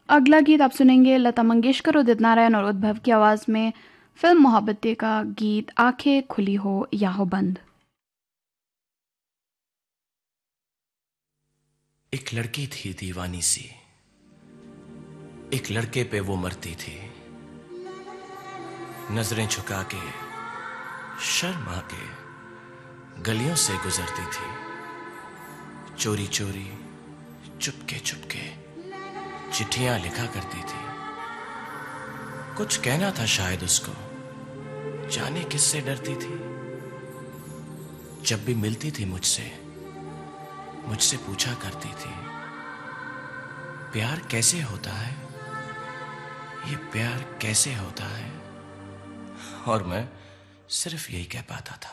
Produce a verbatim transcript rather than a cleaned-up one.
अगला गीत आप सुनेंगे लता मंगेशकर, उदित नारायण और उद्भव की आवाज़ में, फिल्म मोहब्बतें का गीत आंखें खुली हो या हो बंद। एक लड़की थी दीवानी सी, एक लड़के पे वो मरती थी। नजरें झुका के शर्मा के गलियों से गुजरती थी। चोरी चोरी चुपके चुपके चिट्ठियां लिखा करती थी। कुछ कहना था शायद उसको, जाने किससे डरती थी। जब भी मिलती थी मुझसे मुझसे पूछा करती थी, प्यार कैसे होता है, ये प्यार कैसे होता है। और मैं सिर्फ यही कह पाता था,